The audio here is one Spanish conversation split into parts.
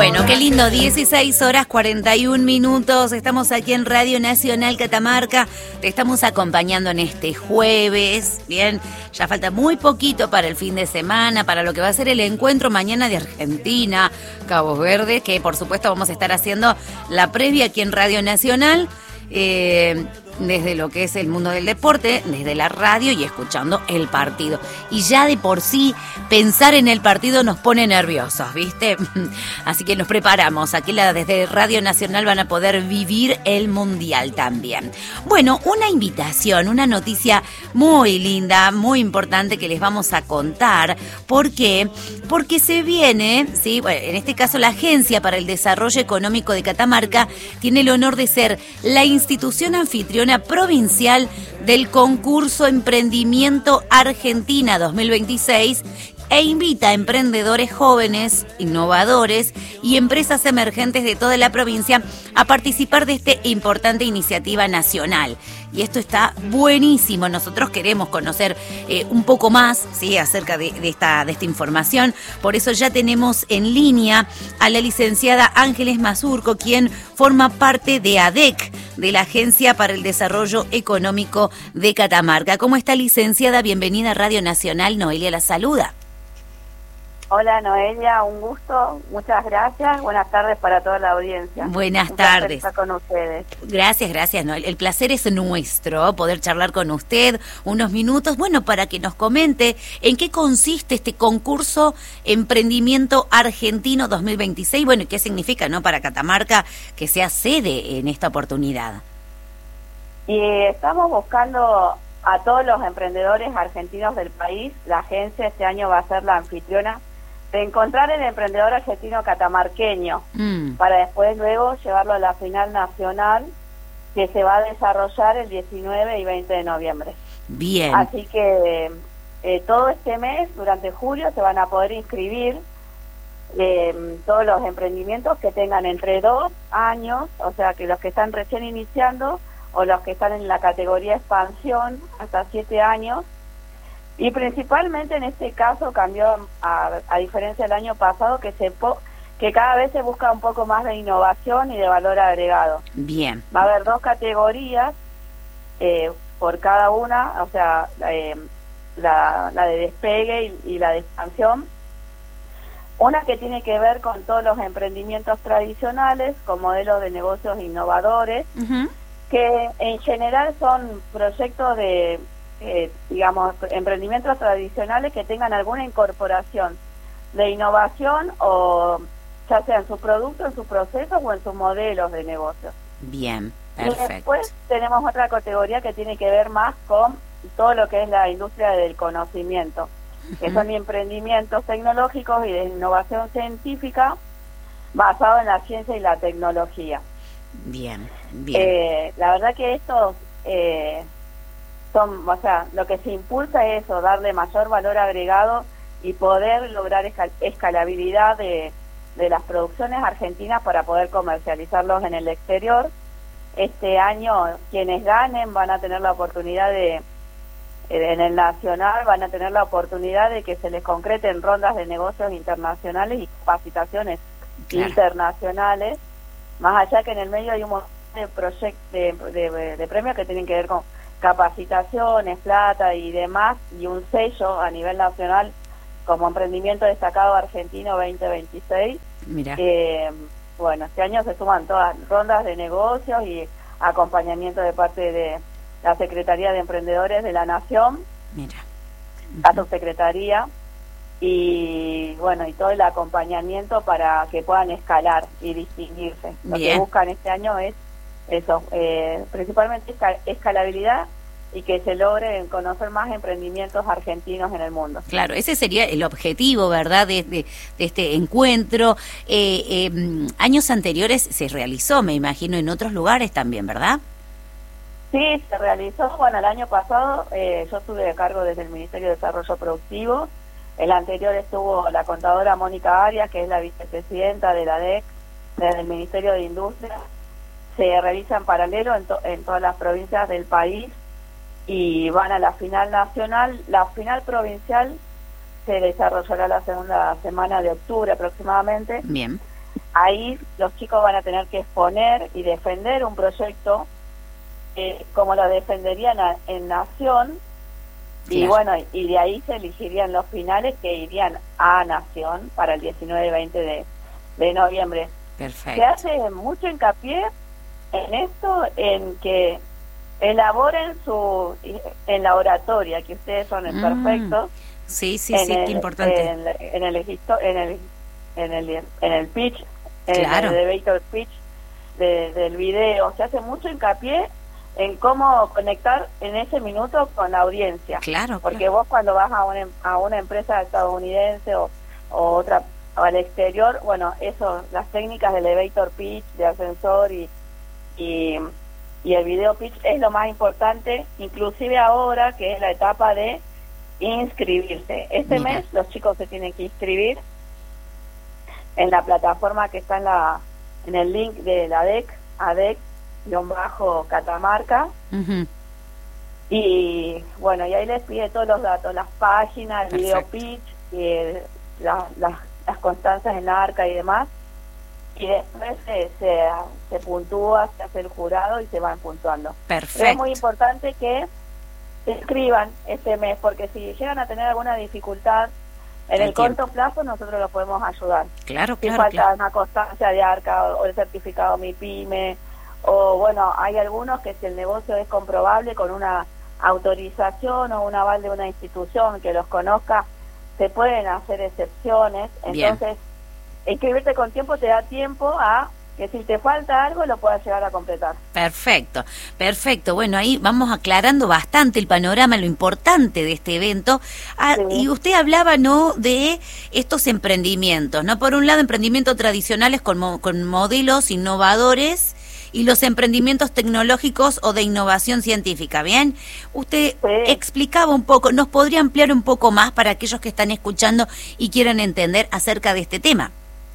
Bueno, qué lindo, 16 horas 41 minutos, estamos aquí en Radio Nacional Catamarca, te estamos acompañando en este jueves, bien, ya falta muy poquito para el fin de semana, para lo que va a ser el encuentro mañana de Argentina, Cabo Verde, que por supuesto vamos a estar haciendo la previa aquí en Radio Nacional, desde lo que es el mundo del deporte, desde la radio y escuchando el partido. Y ya de por sí, pensar en el partido nos pone nerviosos, ¿viste? Así que nos preparamos. Aquí desde Radio Nacional van a poder vivir el Mundial también. Bueno, una invitación, una noticia muy linda, muy importante que les vamos a contar. ¿Por qué? Porque se viene, ¿sí? Bueno, en este caso la Agencia para el Desarrollo Económico de Catamarca tiene el honor de ser la institución anfitriona provincial del concurso Emprendimiento Argentina 2026 e invita a emprendedores jóvenes, innovadores y empresas emergentes de toda la provincia a participar de esta importante iniciativa nacional. Y esto está buenísimo. Nosotros queremos conocer un poco más, ¿sí?, acerca de esta información. Por eso ya tenemos en línea a la licenciada Ángeles Mazurco, quien forma parte de ADEC, de la Agencia para el Desarrollo Económico de Catamarca. ¿Cómo está, licenciada? Bienvenida a Radio Nacional. Noelia la saluda. Hola Noelia, un gusto, muchas gracias, buenas tardes para toda la audiencia. Buenas tardes. Estar con ustedes. Gracias, Noel. El placer es nuestro, poder charlar con usted unos minutos, bueno, para que nos comente en qué consiste este concurso Emprendimiento Argentino 2026, bueno, y qué significa, ¿no?, para Catamarca que sea sede en esta oportunidad. Y estamos buscando a todos los emprendedores argentinos del país. La agencia este año va a ser la anfitriona de encontrar el emprendedor argentino catamarqueño, para después luego llevarlo a la final nacional que se va a desarrollar el 19 y 20 de noviembre. Bien. Así que todo este mes, durante julio, se van a poder inscribir todos los emprendimientos que tengan entre 2 años, o sea que los que están recién iniciando o los que están en la categoría expansión hasta 7 años. Y principalmente en este caso cambió, a diferencia del año pasado, que cada vez se busca un poco más de innovación y de valor agregado. Bien. Va a haber 2 categorías por cada una, o sea, la de despegue y la de expansión. Una que tiene que ver con todos los emprendimientos tradicionales, con modelos de negocios innovadores, que en general son proyectos de digamos, emprendimientos tradicionales que tengan alguna incorporación de innovación, o ya sea en sus productos, en sus procesos o en sus modelos de negocios. Bien, perfecto. Y después tenemos otra categoría que tiene que ver más con todo lo que es la industria del conocimiento, que son emprendimientos tecnológicos y de innovación científica basados en la ciencia y la tecnología. Bien. La verdad que estos o sea, lo que se impulsa es eso, darle mayor valor agregado y poder lograr escalabilidad de las producciones argentinas para poder comercializarlos en el exterior. Este año quienes ganen van a tener la oportunidad en el nacional van a tener la oportunidad de que se les concreten rondas de negocios internacionales y capacitaciones internacionales, más allá que en el medio hay un montón de proyectos de premios que tienen que ver con capacitaciones, plata y demás, y un sello a nivel nacional como emprendimiento destacado argentino 2026. Mira. Bueno, este año se suman todas rondas de negocios y acompañamiento de parte de la Secretaría de Emprendedores de la Nación, Mira. la subsecretaría, y bueno, y todo el acompañamiento para que puedan escalar y distinguirse. Lo que buscan este año es eso, principalmente escalabilidad y que se logre conocer más emprendimientos argentinos en el mundo. Claro, ese sería el objetivo, ¿verdad?, de este encuentro. Años anteriores se realizó, me imagino, en otros lugares también, ¿verdad? Sí, se realizó. Bueno, el año pasado yo estuve a cargo desde el Ministerio de Desarrollo Productivo. El anterior estuvo la contadora Mónica Arias, que es la vicepresidenta de la ADEC, desde el Ministerio de Industria. Se realiza en paralelo en todas las provincias del país y van a la final nacional. La final provincial se desarrollará la segunda semana de octubre aproximadamente. Bien. ahí los chicos van a tener que exponer y defender un proyecto como lo defenderían en Nación, y Claro. bueno, y de ahí se elegirían los finales que irían a Nación para el 19 y 20 de noviembre. Perfecto. Se hace mucho hincapié en esto, en que elaboren en la oratoria, que ustedes son perfectos. Sí, sí, sí, qué importante. En el pitch, Claro. en el elevator pitch del video, se hace mucho hincapié en cómo conectar en ese minuto con la audiencia. Claro, porque claro. vos cuando vas a una empresa estadounidense o otra o al exterior, bueno, eso, las técnicas del elevator pitch, de ascensor y el video pitch es lo más importante, inclusive ahora que es la etapa de inscribirse. Este Mira. mes los chicos se tienen que inscribir en la plataforma que está en el link de la ADEC-Catamarca. Ujú. Y bueno, y ahí les pide todos los datos, las páginas, el video pitch, las constancias en la arca y demás. Y después se puntúa, se hace el jurado y se van puntuando. Perfecto. Pero es muy importante que se inscriban este mes, porque si llegan a tener alguna dificultad en el corto plazo, nosotros los podemos ayudar. Claro, Si claro, falta claro. una constancia de arca o el certificado MIPYME, o bueno, hay algunos que si el negocio es comprobable con una autorización o un aval de una institución que los conozca, se pueden hacer excepciones. Entonces, inscribirte con tiempo te da tiempo a que si te falta algo lo puedas llegar a completar. Perfecto, perfecto. Bueno, ahí vamos aclarando bastante el panorama, lo importante de este evento. Ah, Sí. Y usted hablaba, ¿no?, de estos emprendimientos, ¿no? Por un lado, emprendimientos tradicionales con modelos innovadores y los emprendimientos tecnológicos o de innovación científica, ¿bien? Usted explicaba un poco, ¿nos podría ampliar un poco más para aquellos que están escuchando y quieran entender acerca de este tema?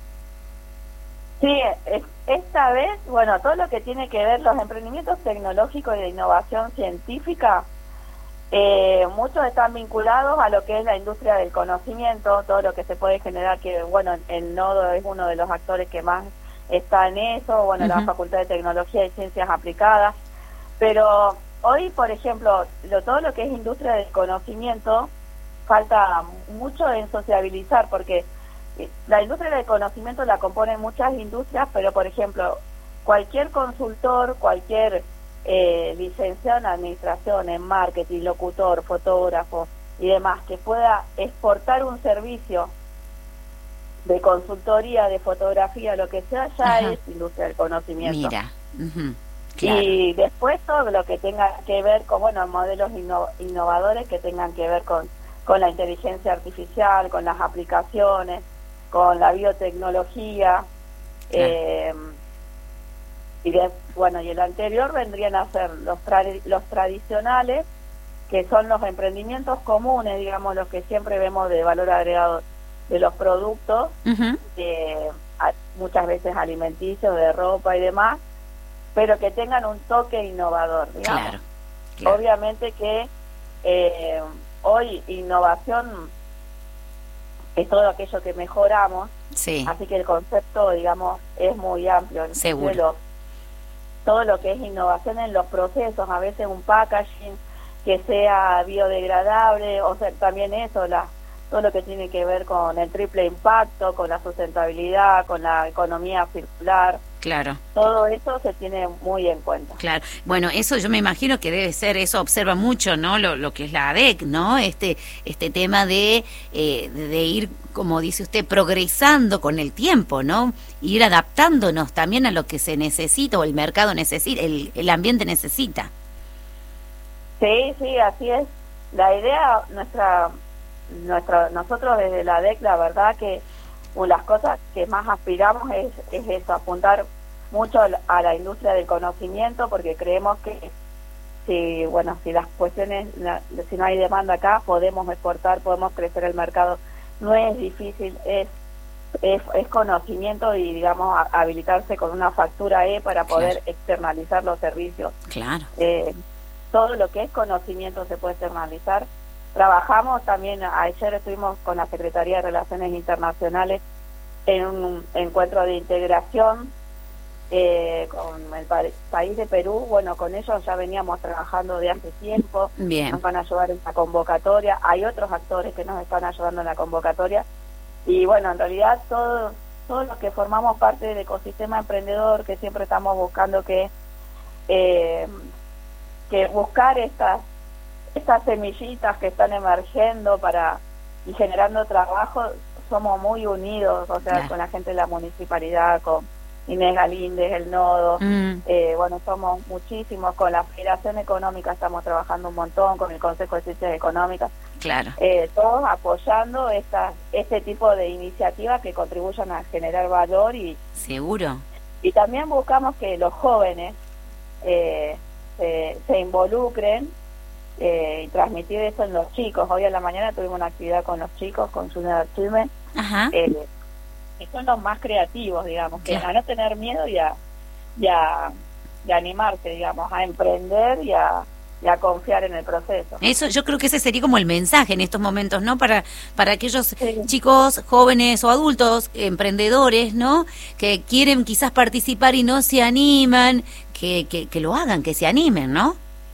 Sí, esta vez, bueno, todo lo que tiene que ver los emprendimientos tecnológicos y de innovación científica, muchos están vinculados a lo que es la industria del conocimiento, todo lo que se puede generar, que bueno, el Nodo es uno de los actores que más está en eso, bueno, la Facultad de Tecnología y Ciencias Aplicadas, pero hoy, por ejemplo, todo lo que es industria del conocimiento, falta mucho en sociabilizar, porque la industria del conocimiento la componen muchas industrias, pero por ejemplo, cualquier consultor, cualquier licenciado en administración, en marketing, locutor, fotógrafo y demás, que pueda exportar un servicio de consultoría, de fotografía, lo que sea, ya es industria del conocimiento. Mira, claro. Y después todo lo que tenga que ver con, bueno, modelos innovadores que tengan que ver con la inteligencia artificial, con las aplicaciones, con la biotecnología, bueno, y el anterior vendrían a ser los tradicionales, que son los emprendimientos comunes, digamos, los que siempre vemos de valor agregado de los productos, muchas veces alimenticios, de ropa y demás, pero que tengan un toque innovador, digamos. Claro. Obviamente que hoy innovación es todo aquello que mejoramos, así que el concepto, digamos, es muy amplio. Seguro. Todo lo que es innovación en los procesos, a veces un packaging que sea biodegradable, o sea, también eso, todo lo que tiene que ver con el triple impacto, con la sustentabilidad, con la economía circular. Claro. Todo eso se tiene muy en cuenta. Claro. Bueno, eso yo me imagino que debe ser, eso observa mucho, ¿no? Lo que es la ADEC, ¿no? Este tema de ir, como dice usted, progresando con el tiempo, ¿no? Ir adaptándonos también a lo que se necesita o el mercado necesita, el ambiente necesita. Sí, así es. La idea, nosotros desde la ADEC, la verdad que las cosas que más aspiramos es eso, apuntar mucho a la industria del conocimiento, porque creemos que si las cuestiones, si no hay demanda acá, podemos exportar, podemos crecer el mercado. No es difícil, es conocimiento y, digamos, habilitarse con una factura para poder externalizar los servicios. Claro. Todo lo que es conocimiento se puede externalizar. Trabajamos también, ayer estuvimos con la Secretaría de Relaciones Internacionales en un encuentro de integración con el país de Perú. Bueno, con ellos ya veníamos trabajando de hace tiempo. Bien. Nos van a ayudar en la convocatoria. Hay otros actores que nos están ayudando en la convocatoria. Y bueno, en realidad todos los que formamos parte del ecosistema emprendedor, que siempre estamos buscando que buscar estas semillitas que están emergiendo y generando trabajo, somos muy unidos, o sea, con la gente de la municipalidad, con Inés Galíndez, el Nodo, bueno, somos muchísimos, con la Federación Económica estamos trabajando un montón, con el Consejo de Ciencias Económicas, claro, todos apoyando este tipo de iniciativas que contribuyan a generar valor seguro. Y también buscamos que los jóvenes se involucren y transmitir eso en los chicos. Hoy a la mañana tuvimos una actividad con los chicos, con Junior Achievement, que son los más creativos, digamos, que a no tener miedo y a animarse, digamos, a emprender y a confiar en el proceso. Eso, yo creo que ese sería como el mensaje en estos momentos, ¿no? Para aquellos chicos, jóvenes o adultos, emprendedores, ¿no? Que quieren quizás participar y no se animan, que lo hagan, que se animen, ¿no?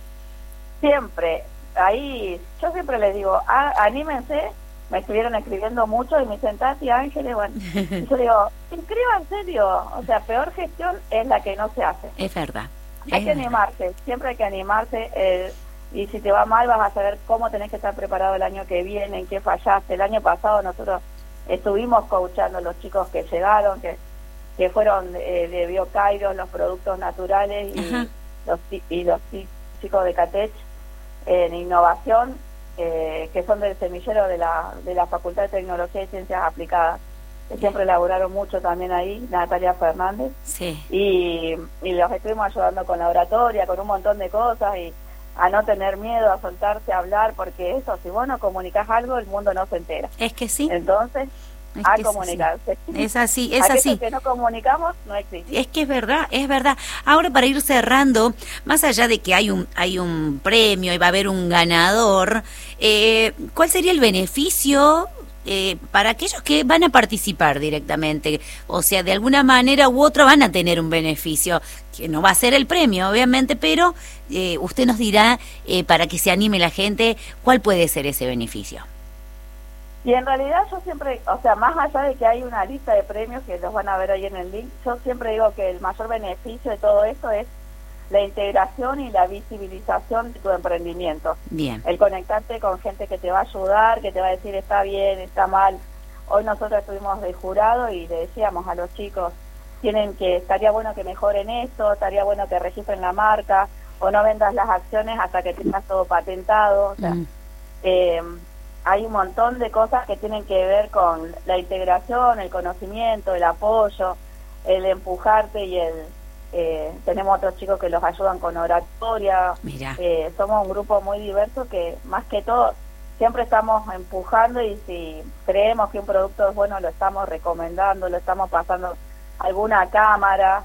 Siempre, ahí, yo siempre les digo, anímense. Me estuvieron escribiendo mucho y me dicen, Tati, Ángeles, bueno, y yo digo, inscríbanse, o sea, peor gestión es la que no se hace. Es verdad. Hay que animarse, siempre hay que animarse, y si te va mal vas a saber cómo tenés que estar preparado el año que viene, en qué fallaste. El año pasado nosotros estuvimos coachando a los chicos que llegaron, que fueron de Biokairos, los productos naturales, y los chicos de Catech en innovación, que son del semillero de la Facultad de Tecnología y Ciencias Aplicadas, que siempre elaboraron mucho también ahí, Natalia Fernández, y los estuvimos ayudando con la oratoria, con un montón de cosas, y a no tener miedo, a soltarse, a hablar, porque eso, si vos no comunicás algo, el mundo no se entera. Es que sí. Entonces, a comunicarse. Es así, es así. Aquello que no comunicamos no existe. Es que es verdad, es verdad. Ahora, para ir cerrando, más allá de que hay un premio y va a haber un ganador, ¿cuál sería el beneficio para aquellos que van a participar directamente? O sea, de alguna manera u otra van a tener un beneficio, que no va a ser el premio, obviamente, pero usted nos dirá, para que se anime la gente, ¿cuál puede ser ese beneficio? Y en realidad yo siempre, o sea, más allá de que hay una lista de premios que los van a ver ahí en el link, yo siempre digo que el mayor beneficio de todo esto es la integración y la visibilización de tu emprendimiento. Bien. El conectarte con gente que te va a ayudar, que te va a decir está bien, está mal. Hoy nosotros estuvimos de jurado y le decíamos a los chicos, estaría bueno que mejoren esto, estaría bueno que registren la marca, o no vendas las acciones hasta que tengas todo patentado. O sea, hay un montón de cosas que tienen que ver con la integración, el conocimiento, el apoyo, el empujarte y tenemos otros chicos que los ayudan con oratoria. Somos un grupo muy diverso que más que todo siempre estamos empujando, y si creemos que un producto es bueno lo estamos recomendando, lo estamos pasando a alguna cámara,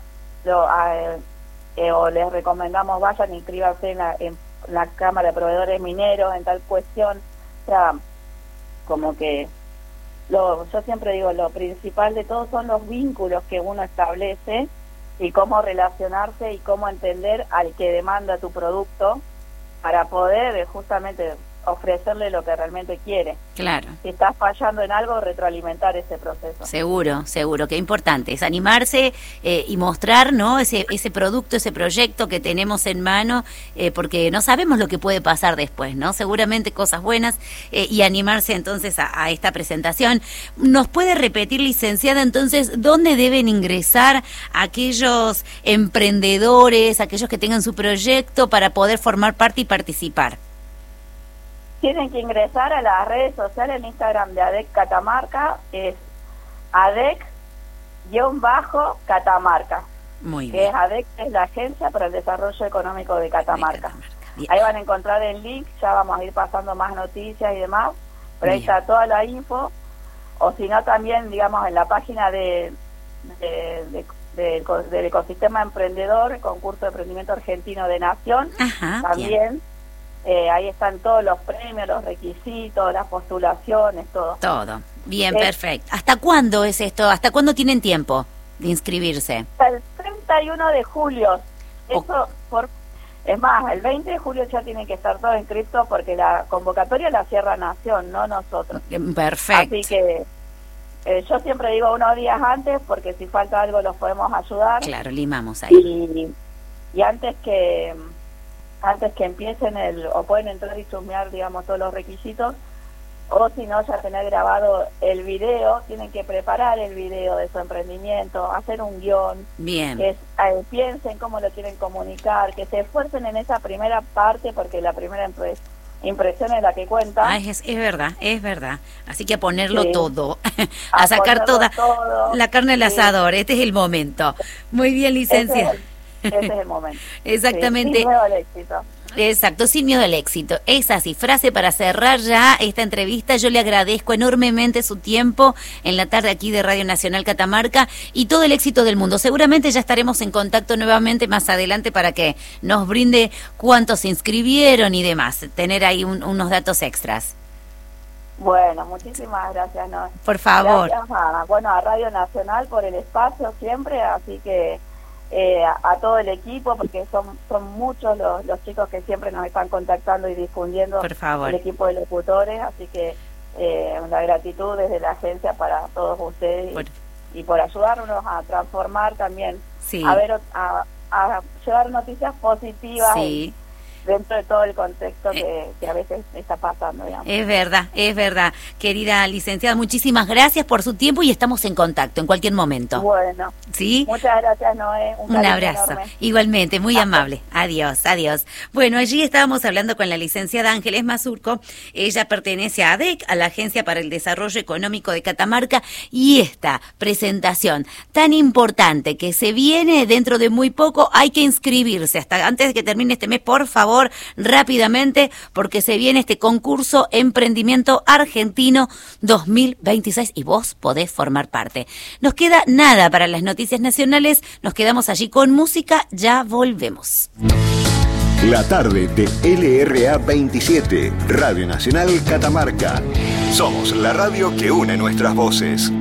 o les recomendamos vayan, inscríbanse en la Cámara de Proveedores Mineros en tal cuestión. O sea, como que yo siempre digo, lo principal de todo son los vínculos que uno establece y cómo relacionarse y cómo entender al que demanda tu producto para poder justamente ofrecerle lo que realmente quiere. Claro. Si estás fallando en algo, retroalimentar ese proceso. Seguro, que importante es animarse y mostrar, ¿no? ese producto, ese proyecto que tenemos en mano, porque no sabemos lo que puede pasar después, ¿no? Seguramente cosas buenas, y animarse entonces a esta presentación. ¿Nos puede repetir, licenciada, entonces, dónde deben ingresar aquellos emprendedores, aquellos que tengan su proyecto para poder formar parte y participar? Tienen que ingresar a las redes sociales. El Instagram de ADEC Catamarca es ADEC-Catamarca. Muy bien. Que es ADEC, es la Agencia para el Desarrollo Económico de Catamarca. Ahí van a encontrar el link, ya vamos a ir pasando más noticias y demás, pero ahí está toda la info, o si no también, digamos, en la página del Ecosistema Emprendedor, el Concurso de Emprendimiento Argentino de Nación. También. Ahí están todos los premios, los requisitos, las postulaciones, todo. Todo. Bien, perfecto. ¿Hasta cuándo es esto? ¿Hasta cuándo tienen tiempo de inscribirse? Hasta el 31 de julio. Eso es más, el 20 de julio ya tienen que estar todos inscritos porque la convocatoria la cierra Nación, no nosotros. Perfecto. Así que yo siempre digo unos días antes porque si falta algo los podemos ayudar. Claro, limamos ahí. Y antes que empiecen o pueden entrar y chusmear, digamos, todos los requisitos, o si no, ya tener grabado el video, tienen que preparar el video de su emprendimiento, hacer un guión. Bien. Que piensen cómo lo quieren comunicar, que se esfuercen en esa primera parte, porque la primera impresión es la que cuenta. Es verdad, es verdad. Así que a ponerlo sí. todo, a sacar toda la carne al asador. Este es el momento. Muy bien, licenciada. Ese es el momento. Exactamente. Sí, sin miedo al éxito. Exacto, sin miedo al éxito. Es así, frase para cerrar ya esta entrevista. Yo le agradezco enormemente su tiempo en la tarde aquí de Radio Nacional Catamarca y todo el éxito del mundo. Seguramente ya estaremos en contacto nuevamente más adelante para que nos brinde cuántos se inscribieron y demás, tener ahí unos datos extras. Bueno, muchísimas gracias, Noé. Por favor. Gracias a Radio Nacional por el espacio siempre, así que a todo el equipo, porque son muchos los chicos que siempre nos están contactando y difundiendo el equipo de locutores, así que una gratitud desde la agencia para todos ustedes y por ayudarnos a transformar también, a llevar noticias positivas dentro de todo el contexto que a veces está pasando, digamos. Es verdad, querida licenciada, muchísimas gracias por su tiempo y estamos en contacto en cualquier momento. Bueno, ¿sí? Muchas gracias, Noé. Un abrazo, enorme. Igualmente, muy amable. Adiós. Bueno, allí estábamos hablando con la licenciada Ángeles Mazurco. Ella pertenece a ADEC, a la Agencia para el Desarrollo Económico de Catamarca, y esta presentación tan importante que se viene dentro de muy poco, hay que inscribirse hasta antes de que termine este mes, por favor, rápidamente, porque se viene este concurso Emprendimiento Argentino 2026 y vos podés formar parte. Nos queda nada para las noticias nacionales, nos quedamos allí con música, ya volvemos. La tarde de LRA 27, Radio Nacional Catamarca. Somos la radio que une nuestras voces.